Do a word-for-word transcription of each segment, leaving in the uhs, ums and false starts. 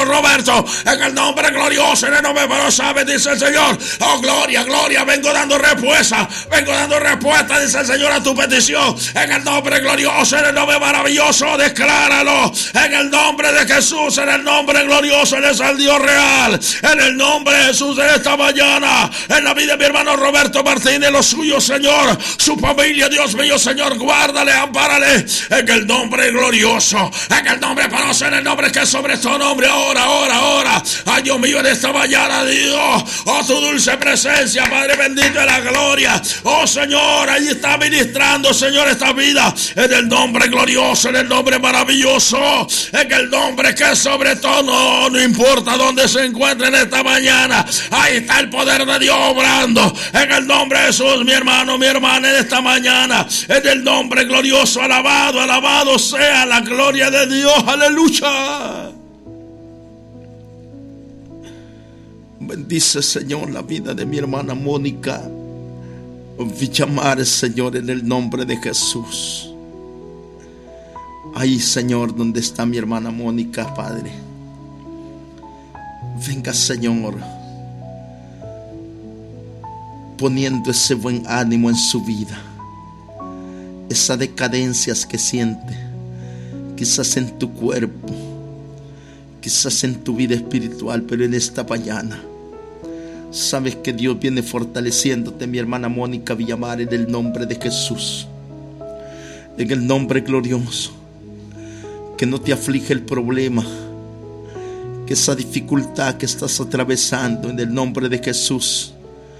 hermano Roberto, en el nombre glorioso, en el nombre poderoso, dice el Señor. Oh, gloria, gloria, vengo dando respuesta, vengo dando respuesta, dice el Señor, a tu petición, en el nombre glorioso, en el nombre maravilloso, decláralo, en el nombre de Jesús, en el nombre glorioso, Él es el Dios real, en el nombre de Jesús, en esta mañana, en la vida de mi hermano Roberto Martínez, los suyos, Señor, su familia, Dios mío, Señor, guárdale, ampárale, en el nombre glorioso, en el nombre poderoso, en el nombre que es sobre todo nombre, ahora, ahora, ahora, ay Dios mío, en esta mañana, Dios, oh tu dulce presencia, Padre bendito de la gloria, oh Señor, ahí está ministrando, Señor, esta vida, en el nombre glorioso, en el nombre maravilloso, en el nombre que es sobre todo, no, no importa dónde se encuentre en esta mañana, ahí está el poder de Dios obrando, en el nombre de Jesús, mi hermano, mi hermana, en esta mañana, en el nombre glorioso, alabado, alabado sea la gloria de Dios, aleluya. Bendice, Señor, la vida de mi hermana Mónica Villamar, Señor, en el nombre de Jesús. Ahí, Señor, donde está mi hermana Mónica, Padre, venga, Señor, poniendo ese buen ánimo en su vida, esas decadencias que siente, quizás en tu cuerpo, quizás en tu vida espiritual, pero en esta mañana sabes que Dios viene fortaleciéndote, mi hermana Mónica Villamar, en el nombre de Jesús, en el nombre glorioso. Que no te aflige el problema, que esa dificultad que estás atravesando, en el nombre de Jesús,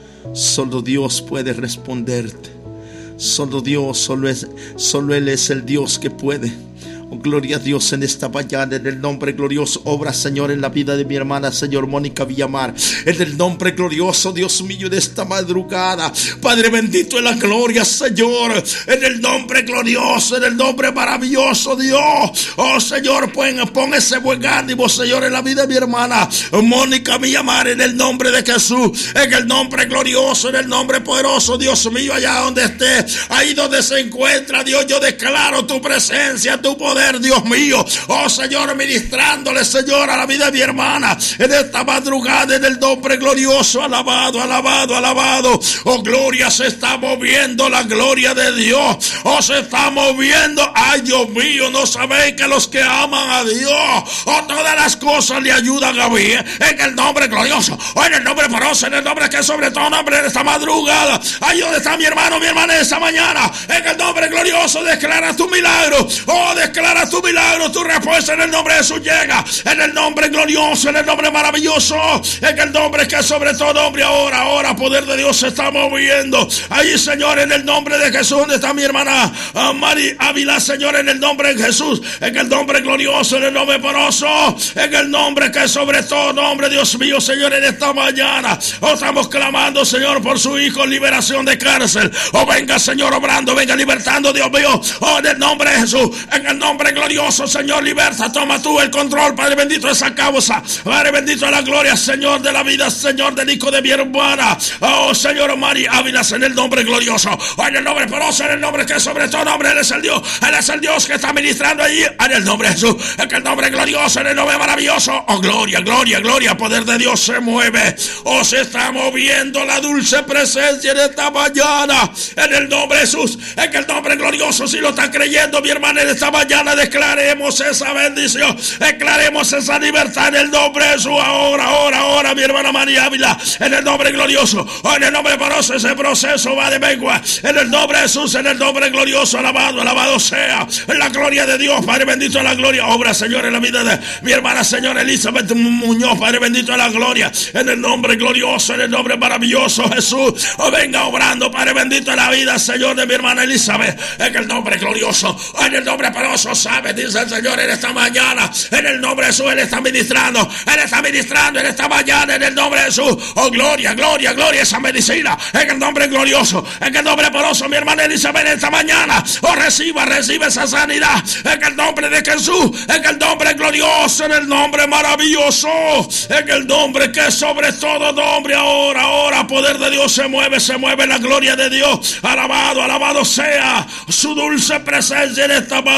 solo Dios puede responderte. Solo Dios, solo, es, solo Él es el Dios que puede. Oh, gloria a Dios en esta mañana, en el nombre glorioso. Obra, Señor, en la vida de mi hermana, Señor, Mónica Villamar, en el nombre glorioso, Dios mío, de esta madrugada. Padre bendito en la gloria, Señor, en el nombre glorioso, en el nombre maravilloso, Dios. Oh, Señor, pon, pon ese buen ánimo, Señor, en la vida de mi hermana Mónica Villamar, en el nombre de Jesús, en el nombre glorioso, en el nombre poderoso, Dios mío, allá donde esté, ahí donde se encuentra, Dios, yo declaro tu presencia, tu poder, Dios mío, oh Señor, ministrándole, Señor, a la vida de mi hermana en esta madrugada, en el nombre glorioso, alabado, alabado, alabado. Oh, gloria, se está moviendo la gloria de Dios, oh, se está moviendo. Ay, Dios mío, no sabéis que los que aman a Dios, oh, todas las cosas le ayudan a mí, en el nombre glorioso, oh, en el nombre poderoso, en el nombre que es sobre todo nombre, en esta madrugada. Ay, ¿dónde está mi hermano, mi hermana, esta mañana? En el nombre glorioso, declara tu milagro, oh, declara tu milagro, tu respuesta, en el nombre de Jesús llega, en el nombre glorioso, en el nombre maravilloso, en el nombre que sobre todo nombre, ahora, ahora, poder de Dios se está moviendo. Ahí, Señor, en el nombre de Jesús, donde está mi hermana uh, Mari Ávila, Señor, en el nombre de Jesús, en el nombre glorioso, en el nombre poderoso, en el nombre que sobre todo nombre, Dios mío, Señor, en esta mañana, oh, estamos clamando, Señor, por su hijo, liberación de cárcel, oh, venga, Señor, obrando, venga, libertando, Dios mío, oh, en el nombre de Jesús, en el nombre glorioso, Señor, liberta, toma tú el control, Padre bendito de esa causa, Padre bendito de la gloria, Señor, de la vida, Señor, del hijo de mi hermana, oh, Señor, Mari Ávila, en el nombre glorioso, oh, en el nombre poderoso, en el nombre que sobre todo nombre, Él es el Dios, Él es el Dios que está ministrando allí, en el nombre de Jesús, en el nombre glorioso, en el nombre maravilloso, oh, gloria, gloria, gloria, poder de Dios se mueve, oh, se está moviendo la dulce presencia en esta mañana, en el nombre de Jesús, en el nombre glorioso, si lo está creyendo, mi hermana, en esta mañana, declaremos esa bendición, declaremos esa libertad en el nombre de Jesús, ahora, ahora, ahora, mi hermana María Ávila, en el nombre glorioso, oh, en el nombre poderoso, ese proceso va de mengua, en el nombre de Jesús, en el nombre glorioso, alabado, alabado sea, en la gloria de Dios, Padre bendito de la gloria, obra, Señor, en la vida de mi hermana, Señor, Elizabeth Muñoz, Padre bendito de la gloria, en el nombre glorioso, en el nombre maravilloso, Jesús, oh, venga obrando, Padre bendito de la vida, Señor, de mi hermana Elizabeth, en el nombre glorioso, en el nombre poderoso, sabe, dice el Señor, en esta mañana, en el nombre de Jesús, Él está ministrando, Él está ministrando en esta mañana, en el nombre de Jesús, oh, gloria, gloria, gloria, esa medicina, en el nombre glorioso, en el nombre poderoso, mi hermana Elizabeth, en esta mañana, oh, reciba, reciba esa sanidad, en el nombre de Jesús, en el nombre glorioso, en el nombre maravilloso, en el nombre que sobre todo nombre, ahora, ahora, poder de Dios se mueve, se mueve la gloria de Dios, alabado, alabado sea su dulce presencia en esta madrugada.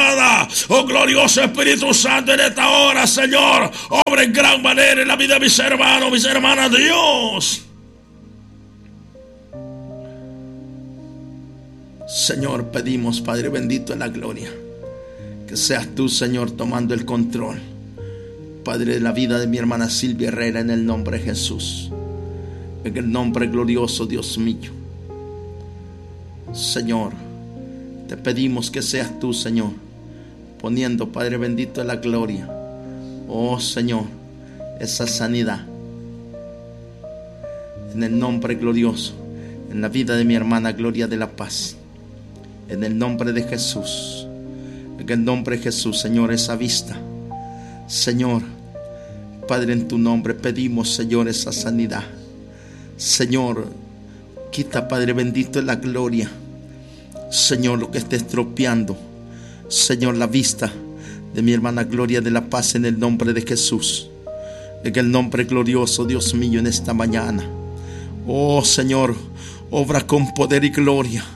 madrugada. Oh glorioso Espíritu Santo, en esta hora, Señor, obra en gran manera en la vida de mis hermanos, mis hermanas, Dios. Señor, pedimos, Padre bendito en la gloria, que seas tú, Señor, tomando el control, Padre, de la vida de mi hermana Silvia Herrera, en el nombre de Jesús, en el nombre glorioso, Dios mío. Señor, te pedimos que seas tú, Señor, poniendo, Padre bendito en la gloria, oh Señor, esa sanidad, en el nombre glorioso, en la vida de mi hermana Gloria de la Paz, en el nombre de Jesús, en el nombre de Jesús, Señor, esa vista, Señor, Padre, en tu nombre pedimos, Señor, esa sanidad. Señor, quita, Padre bendito, en la gloria, Señor, lo que esté estropeando, Señor, la vista de mi hermana Gloria de la Paz, en el nombre de Jesús, en el nombre glorioso, Dios mío, en esta mañana. Oh Señor, obra con poder y gloria,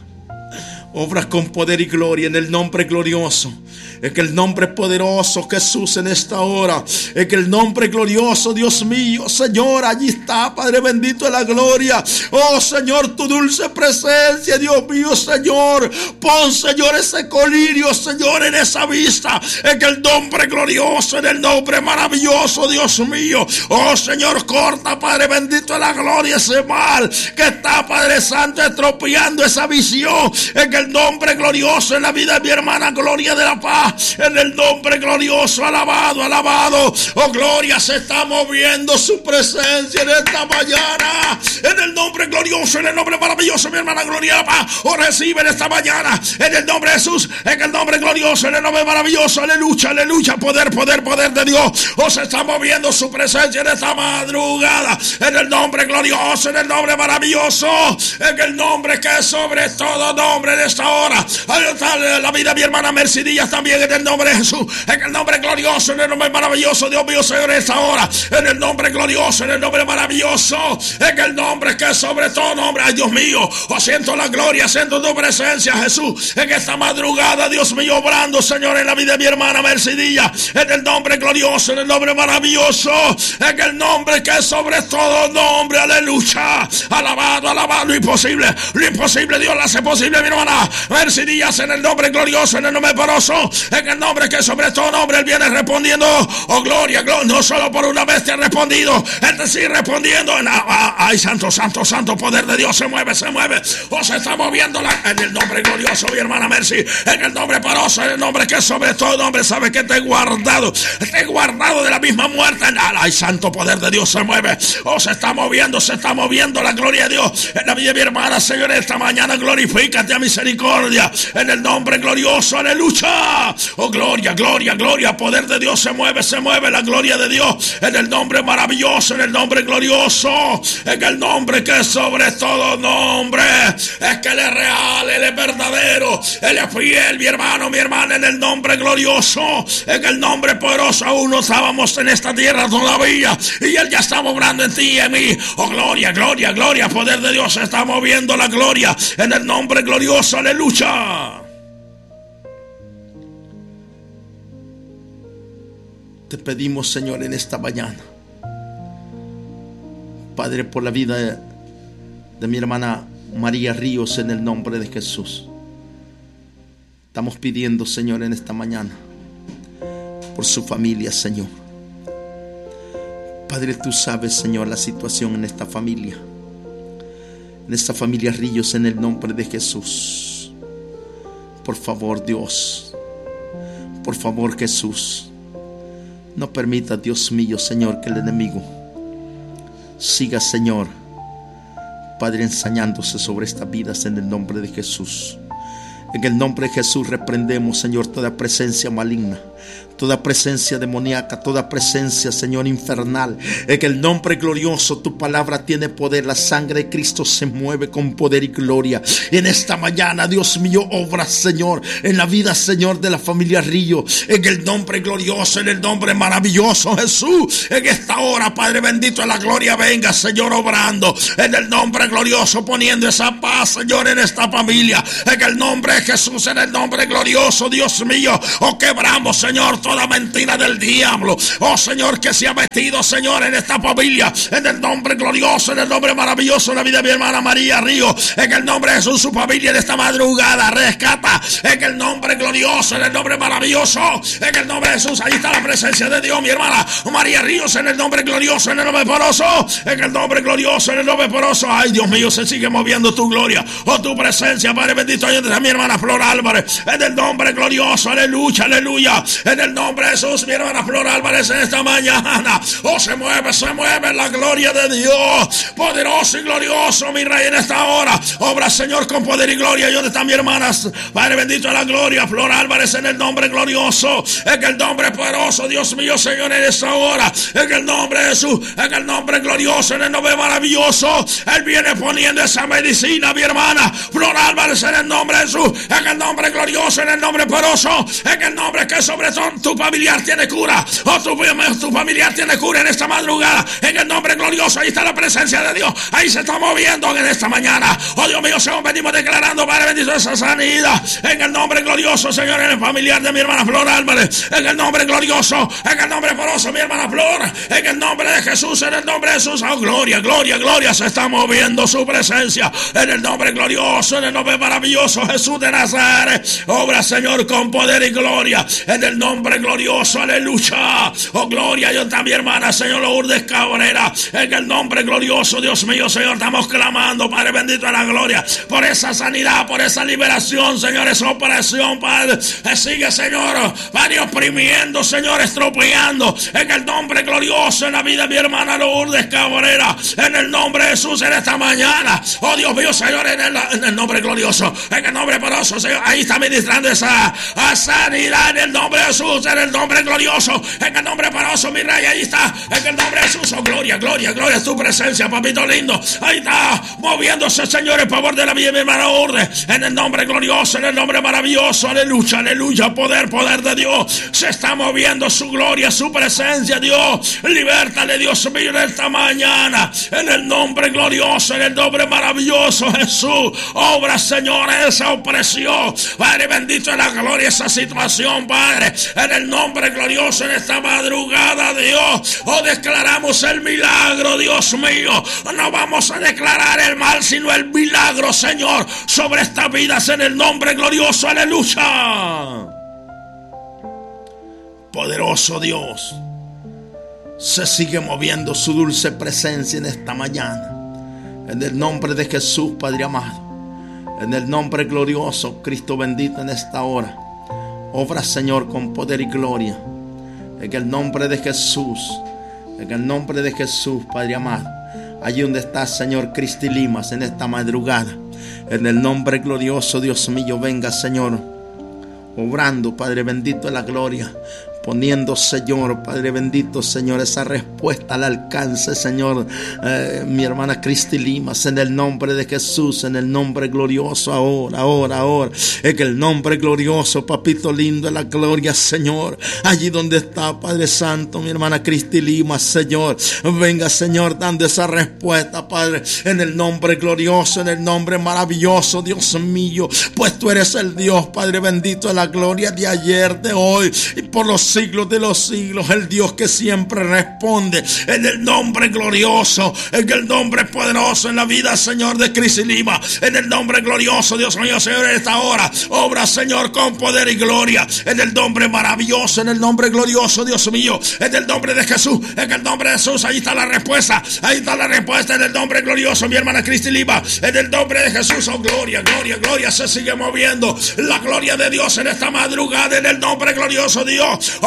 obra con poder y gloria en el nombre glorioso, en el nombre poderoso, Jesús, en esta hora, en el nombre glorioso, Dios mío, Señor, allí está, Padre bendito de la gloria. Oh Señor, tu dulce presencia, Dios mío, Señor, pon, Señor, ese colirio, Señor, en esa vista, en el nombre glorioso, en el nombre maravilloso, Dios mío. Oh Señor, corta, Padre bendito de la gloria, ese mal que está, Padre Santo, estropeando esa visión, en el nombre glorioso, en la vida de mi hermana Gloria de la Paz, en el nombre glorioso, alabado, alabado. Oh gloria, se está moviendo su presencia en esta mañana, en el nombre glorioso, en el nombre maravilloso, mi hermana Gloria de la Paz, oh recibe en esta mañana, en el nombre de Jesús, en el nombre glorioso, en el nombre maravilloso, aleluya, aleluya, poder, poder, poder de Dios. Oh, se está moviendo su presencia en esta madrugada, en el nombre glorioso, en el nombre maravilloso, en el nombre que es sobre todo nombre de esta hora. La vida de mi hermana Mercy Díaz también, en el nombre de Jesús, en el nombre glorioso, en el nombre maravilloso, Dios mío, Señor, en esta hora, en el nombre glorioso, en el nombre maravilloso, en el nombre que es sobre todo nombre. Ay, Dios mío, oh, siento la gloria, siento tu presencia, Jesús, en esta madrugada, Dios mío, obrando, Señor, en la vida de mi hermana Mercy Díaz, en el nombre glorioso, en el nombre maravilloso, en el nombre que es sobre todo nombre, aleluya, alabado, alabado, lo imposible, lo imposible, Dios lo hace posible, mi hermana Mercy Díaz, en el nombre glorioso, en el nombre poderoso, en el nombre que sobre todo nombre, Él viene respondiendo, oh gloria, gloria, no solo por una vez te ha respondido, Él te sigue respondiendo, en, ah, ay, santo, santo, santo, poder de Dios, se mueve, se mueve, o se está moviendo la, en el nombre glorioso, mi hermana Mercy, en el nombre poderoso, en el nombre que sobre todo nombre, sabe que te he guardado, te he guardado de la misma muerte, ay, santo poder de Dios, se mueve, o se está moviendo, se está moviendo la gloria de Dios, en la vida de mi hermana, Señor, esta mañana, glorifícate a misericordia, en el nombre glorioso, aleluya, oh gloria, gloria, gloria, poder de Dios, se mueve, se mueve la gloria de Dios, en el nombre maravilloso, en el nombre glorioso, en el nombre que es sobre todo nombre, es que Él es real, Él es verdadero, Él es fiel, mi hermano, mi hermana, en el nombre glorioso, en el nombre poderoso, aún no estábamos en esta tierra todavía, y Él ya está obrando en ti y en mí, oh gloria, gloria, gloria, poder de Dios, se está moviendo la gloria, en el nombre glorioso, aleluya. Te pedimos, Señor, en esta mañana, Padre, por la vida de, de mi hermana María Ríos, en el nombre de Jesús. Estamos pidiendo, Señor, en esta mañana, por su familia, Señor. Padre, tú sabes, Señor, la situación en esta familia, en esta familia Ríos, en el nombre de Jesús. Por favor, Dios, por favor, Jesús, no permita, Dios mío, Señor, que el enemigo siga, Señor, Padre, ensañándose sobre estas vidas, en el nombre de Jesús. En el nombre de Jesús reprendemos, Señor, toda presencia maligna toda presencia demoníaca, toda presencia, Señor, infernal. En el nombre glorioso, tu palabra tiene poder. La sangre de Cristo se mueve con poder y gloria. En esta mañana, Dios mío, obra, Señor, en la vida, Señor, de la familia Río. En el nombre glorioso, en el nombre maravilloso, Jesús. En esta hora, Padre bendito, en la gloria venga, Señor, obrando. En el nombre glorioso, poniendo esa paz, Señor, en esta familia. En el nombre de Jesús, en el nombre glorioso, Dios mío. Oh, quebramos, Señor, toda mentira del diablo, oh Señor, que se ha metido, Señor, en esta familia, en el nombre glorioso, en el nombre maravilloso, en la vida de mi hermana María Río, en el nombre de Jesús, su familia en esta madrugada, rescata, en el nombre glorioso, en el nombre maravilloso, en el nombre de Jesús. Ahí está la presencia de Dios, mi hermana María Ríos, en el nombre glorioso, en el nombre poroso, en el nombre glorioso, en el nombre poroso. Ay, Dios mío, se sigue moviendo tu gloria, oh tu presencia, Padre bendito. Ahí está mi hermana Flor Álvarez, en el nombre glorioso, aleluya, aleluya, en el nombre de Jesús, mi hermana Flor Álvarez, en esta mañana, oh, se mueve, se mueve la gloria de Dios, poderoso y glorioso, mi Rey, en esta hora, obra, Señor, con poder y gloria. ¿Y dónde están mis hermanas? Padre bendito de la gloria, Flor Álvarez, en el nombre glorioso, en el nombre poderoso, Dios mío, Señor, en esta hora, en el nombre de Jesús, en el nombre glorioso, en el nombre maravilloso, Él viene poniendo esa medicina, mi hermana Flor Álvarez, en el nombre de Jesús, en el nombre glorioso, en el nombre poderoso, en el nombre que sobre todo tu familiar tiene cura, o tu, tu familiar tiene cura en esta madrugada, en el nombre glorioso. Ahí está la presencia de Dios, ahí se está moviendo en esta mañana, oh Dios mío, Señor, venimos declarando, Padre bendito, esa sanidad, en el nombre glorioso, Señor, en el familiar de mi hermana Flor Álvarez, en el nombre glorioso, en el nombre poderoso, mi hermana Flor, en el nombre de Jesús, en el nombre de Jesús, oh gloria, gloria, gloria, se está moviendo su presencia, en el nombre glorioso, en el nombre maravilloso, Jesús de Nazaret, obra, Señor, con poder y gloria, en el nombre glorioso, aleluya, oh gloria. Yo también, hermana, Señor Lourdes Cabrera, en el nombre glorioso, Dios mío, Señor, estamos clamando, Padre bendito de la gloria, por esa sanidad, por esa liberación, Señor, esa operación, Padre, sigue, Señor, Padre, oprimiendo, Señor, estropeando, en el nombre glorioso, en la vida de mi hermana Lourdes Cabrera, en el nombre de Jesús, en esta mañana, oh Dios mío, Señor, en el, en el nombre glorioso, en el nombre poderoso, Señor, ahí está ministrando esa sanidad, en el nombre de Jesús, en el nombre glorioso, en el nombre poderoso, mi Rey, ahí está, en el nombre de Jesús, oh gloria, gloria, gloria es tu presencia, papito lindo, ahí está, moviéndose, Señor, en favor de la vida de mi hermana Lourdes, en el nombre glorioso, en el nombre maravilloso, aleluya, aleluya, poder, poder de Dios, se está moviendo su gloria, su presencia, Dios, libértale, Dios mío, en esta mañana, en el nombre glorioso, en el nombre maravilloso, Jesús, obra, Señor, esa opresión, Padre bendito, en la gloria, esa situación, Padre, en el nombre glorioso, en esta madrugada, Dios, oh, declaramos el milagro, Dios mío, no vamos a declarar el mal, sino el milagro, Señor, sobre estas vidas, en el nombre glorioso, aleluya. Poderoso Dios, se sigue moviendo su dulce presencia en esta mañana, en el nombre de Jesús, Padre amado, en el nombre glorioso, Cristo bendito, en esta hora, obra, Señor, con poder y gloria, en el nombre de Jesús, en el nombre de Jesús, Padre amado, allí donde está, Señor, Cristi Limas, en esta madrugada, en el nombre glorioso, Dios mío, venga, Señor, obrando, Padre bendito, de la gloria, poniendo, Señor, Padre bendito, Señor, esa respuesta al alcance, Señor, eh, mi hermana Cristi Limas, en el nombre de Jesús, en el nombre glorioso, ahora, ahora, ahora, en el nombre glorioso, papito lindo, en la gloria, Señor, allí donde está, Padre Santo, mi hermana Cristi Limas, Señor, venga, Señor, dando esa respuesta, Padre, en el nombre glorioso, en el nombre maravilloso, Dios mío, pues tú eres el Dios, Padre bendito, de la gloria de ayer, de hoy, y por los siglos de los siglos, el Dios que siempre responde, en el nombre glorioso, en el nombre poderoso, en la vida, Señor, de Cristi Lima, en el nombre glorioso, Dios mío, Señor, en esta hora, obra, Señor, con poder y gloria, en el nombre maravilloso, en el nombre glorioso, Dios mío, en el nombre de Jesús, en el nombre de Jesús, ahí está la respuesta, ahí está la respuesta, en el nombre glorioso, mi hermana Cristi Lima, en el nombre de Jesús, oh gloria, gloria, gloria, se sigue moviendo la gloria de Dios en esta madrugada, en el nombre glorioso, Dios,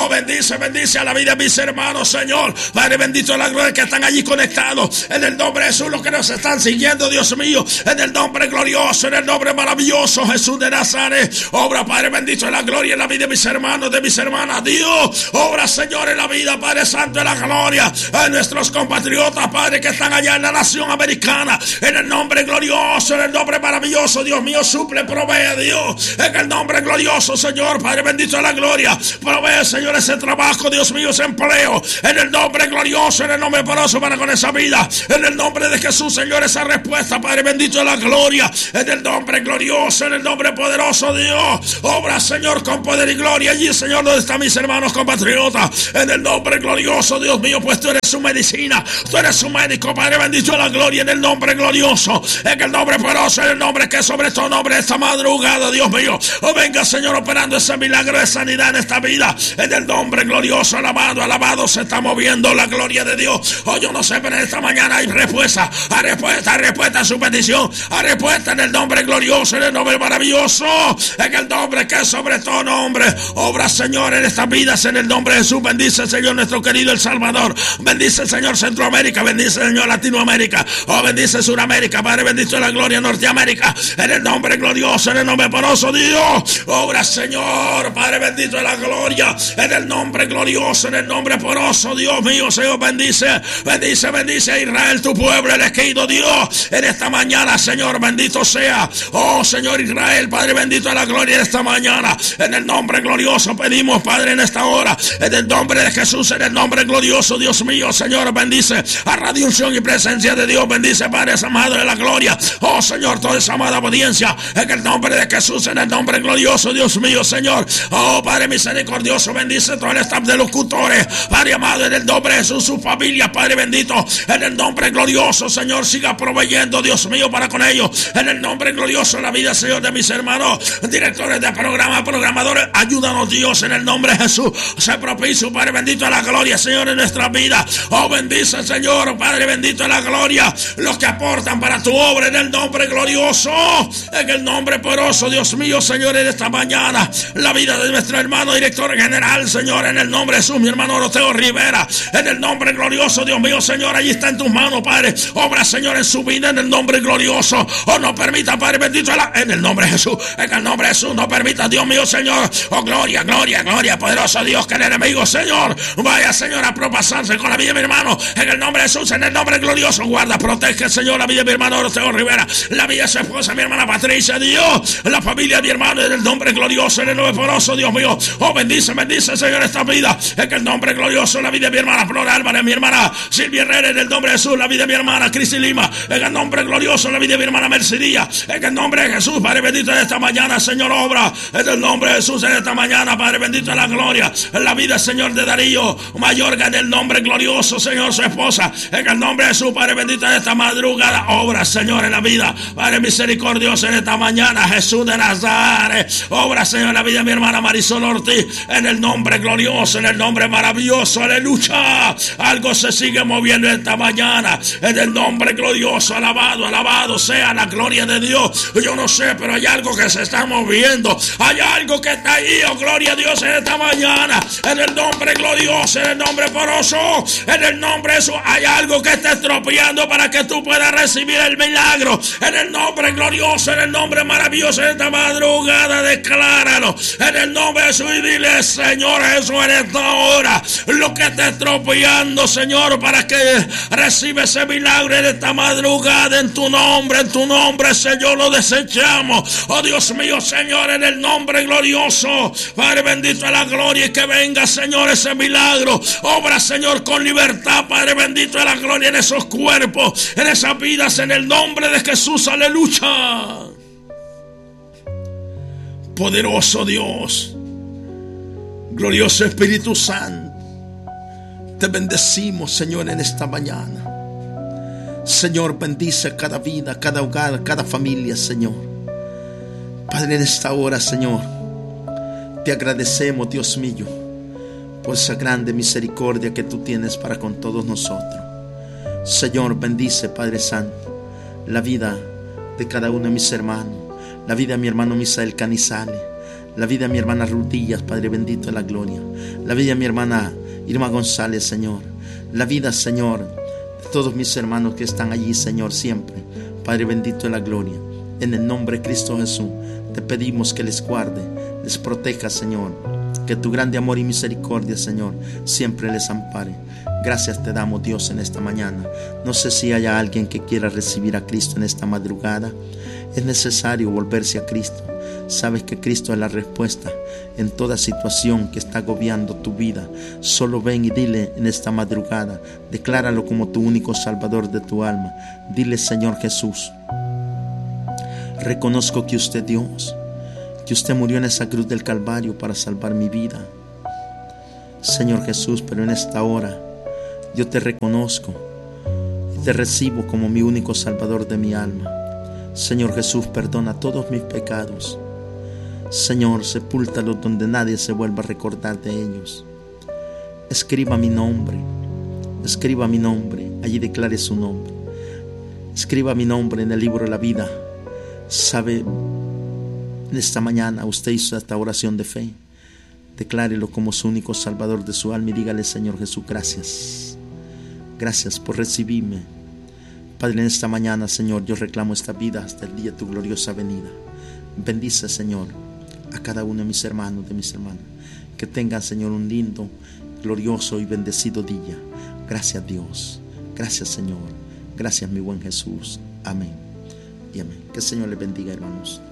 Oh, bendice, bendice a la vida de mis hermanos, Señor. Padre bendito de la gloria, que están allí conectados. En el nombre de Jesús, los que nos están siguiendo, Dios mío. En el nombre glorioso, en el nombre maravilloso, Jesús de Nazaret. Obra, Padre bendito de la gloria, en la vida de mis hermanos, de mis hermanas. Dios, obra, Señor, en la vida, Padre Santo de la gloria. A nuestros compatriotas, Padre, que están allá en la nación americana. En el nombre glorioso, en el nombre maravilloso, Dios mío, suple, provee, Dios. En el nombre glorioso, Señor, Padre bendito de la gloria. Provee, Señor, ese trabajo, Dios mío, ese empleo. En el nombre glorioso, en el nombre poderoso para con esa vida. En el nombre de Jesús, Señor, esa respuesta, Padre bendito de la gloria. En el nombre glorioso, en el nombre poderoso, Dios. Obra, Señor, con poder y gloria allí, Señor, donde están mis hermanos compatriotas. En el nombre glorioso, Dios mío, pues tú eres su medicina. Tú eres su médico, Padre bendito de la gloria. En el nombre glorioso, en el nombre poderoso, en el nombre que sobre todo nombre esta madrugada, Dios mío. Oh, venga, Señor, operando ese milagro de sanidad en esta vida. En el nombre glorioso, alabado, alabado, se está moviendo la gloria de Dios. Oh, yo no sé, pero en esta mañana hay respuesta. Hay respuesta, hay respuesta a su petición. Hay respuesta en el nombre glorioso, en el nombre maravilloso. En el nombre que es sobre todo nombre. Obra, Señor, en estas vidas, en el nombre de Jesús. Bendice, Señor, nuestro querido El Salvador. Bendice, Señor, Centroamérica. Bendice, Señor, Latinoamérica. Oh, bendice Suramérica. Padre bendito de la gloria, Norteamérica. En el nombre glorioso, en el nombre poderoso, Dios. Obra, Señor, Padre bendito de la gloria. En el nombre glorioso, en el nombre poderoso, Dios mío, Señor, bendice. Bendice, bendice a Israel, tu pueblo elegido, Dios. En esta mañana, Señor, bendito sea. Oh, Señor Israel, Padre bendito de la gloria, en esta mañana. En el nombre glorioso pedimos, Padre, en esta hora. En el nombre de Jesús, en el nombre glorioso, Dios mío, Señor, bendice a Radio Unción y Presencia de Dios. Bendice, Padre amado de la gloria. Oh, Señor, toda esa amada audiencia. En el nombre de Jesús, en el nombre glorioso, Dios mío, Señor. Oh, Padre misericordioso, bendice todo el staff de locutores. Padre amado, en el nombre de Jesús, su familia, Padre bendito. En el nombre glorioso, Señor, siga proveyendo, Dios mío, para con ellos. En el nombre glorioso, la vida, Señor, de mis hermanos, directores de programa, programadores, ayúdanos, Dios, en el nombre de Jesús. Sé propicio, Padre bendito, a la gloria, Señor, en nuestra vida. Oh, bendice, Señor, Padre bendito, a la gloria, los que aportan para tu obra, en el nombre glorioso, en el nombre poderoso, Dios mío, Señor, en esta mañana, la vida de nuestro hermano director general, Señor, en el nombre de Jesús, mi hermano Oroteo Rivera, en el nombre glorioso, Dios mío, Señor, allí está en tus manos, Padre. Obra, Señor, en su vida, en el nombre glorioso. Oh, no permita, Padre bendito, en el nombre de Jesús, en el nombre de Jesús, no permita, Dios mío, Señor. Oh, gloria, gloria, gloria, poderoso Dios, que el enemigo, Señor, vaya, Señor, a propasarse con la vida de mi hermano, en el nombre de Jesús, en el nombre glorioso. Guarda, protege, Señor, la vida de mi hermano Oroteo Rivera, la vida de su esposa, mi hermana Patricia, Dios, la familia de mi hermano, en el nombre glorioso, en el nombre poderoso, Dios mío. Oh, bendice, bendice, Señor, esta vida, en el nombre glorioso, la vida de mi hermana Flora Álvarez, mi hermana Silvia Herrera, en el nombre de Jesús, la vida de mi hermana Cristi Lima, en el nombre glorioso, la vida de mi hermana Mercy Díaz, en el nombre de Jesús, Padre bendito, en esta mañana, Señor, obra, en el nombre de Jesús, en esta mañana, Padre bendito, en la gloria, en la vida, Señor, de Darío Mayorga, en el nombre glorioso, Señor, su esposa, en el nombre de Jesús, Padre bendito, en esta madrugada, obra, Señor, en la vida, Padre misericordioso, en esta mañana, Jesús de Nazaret, obra, Señor, en la vida de mi hermana Marisol Ortiz, en el nombre glorioso, en el nombre maravilloso, aleluya, algo se sigue moviendo esta mañana, en el nombre glorioso, alabado, alabado sea la gloria de Dios. Yo no sé, pero hay algo que se está moviendo, hay algo que está ahí, oh gloria a Dios, en esta mañana, en el nombre glorioso, en el nombre poroso, en el nombre de Jesús, hay algo que está estropeando para que tú puedas recibir el milagro, en el nombre glorioso, en el nombre maravilloso, en esta madrugada, decláralo, en el nombre de Jesús, y dile, Señor Jesús, en esta hora, lo que está estropeando, Señor, para que reciba ese milagro en esta madrugada, en tu nombre, en tu nombre, Señor, lo desechamos, oh Dios mío, Señor, en el nombre glorioso, Padre bendito a la gloria, y que venga, Señor, ese milagro, obra, Señor, con libertad, Padre bendito a la gloria, en esos cuerpos, en esas vidas, en el nombre de Jesús, aleluya. Poderoso Dios, glorioso Espíritu Santo, te bendecimos, Señor, en esta mañana. Señor, bendice cada vida, cada hogar, cada familia, Señor. Padre, en esta hora, Señor, te agradecemos, Dios mío, por esa grande misericordia que tú tienes para con todos nosotros. Señor, bendice, Padre Santo, la vida de cada uno de mis hermanos, la vida de mi hermano Misael Canizales, La vida de mi hermana Ruth Díaz, Padre bendito de la gloria. La vida de mi hermana Irma González, Señor. La vida, Señor, de todos mis hermanos que están allí, Señor, siempre. Padre bendito de la gloria. En el nombre de Cristo Jesús, te pedimos que les guarde, les proteja, Señor. Que tu grande amor y misericordia, Señor, siempre les ampare. Gracias te damos, Dios, en esta mañana. No sé si haya alguien que quiera recibir a Cristo en esta madrugada. Es necesario volverse a Cristo. Sabes que Cristo es la respuesta en toda situación que está agobiando tu vida. Solo ven y dile en esta madrugada, decláralo como tu único salvador de tu alma. Dile: Señor Jesús, reconozco que usted es Dios, que usted murió en esa cruz del Calvario para salvar mi vida. Señor Jesús, pero en esta hora yo te reconozco y te recibo como mi único salvador de mi alma. Señor Jesús, perdona todos mis pecados. Señor, sepúltalos donde nadie se vuelva a recordar de ellos. Escriba mi nombre, escriba mi nombre, allí declare su nombre. Escriba mi nombre en el libro de la vida. Sabe, en esta mañana usted hizo esta oración de fe. Declárelo como su único salvador de su alma y dígale: Señor Jesús, gracias. Gracias por recibirme. Padre, en esta mañana, Señor, yo reclamo esta vida hasta el día de tu gloriosa venida. Bendice, Señor, a cada uno de mis hermanos, de mis hermanas. Que tengan, Señor, un lindo, glorioso y bendecido día. Gracias, Dios. Gracias, Señor. Gracias, mi buen Jesús. Amén y amén. Que el Señor les bendiga, hermanos.